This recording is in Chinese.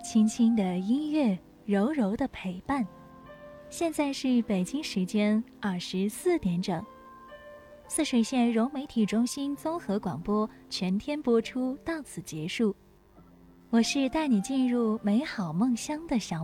轻轻的音乐，柔柔的陪伴。现在是北京时间24点整，泗水县融媒体中心综合广播全天播出到此结束。我是带你进入美好梦乡的小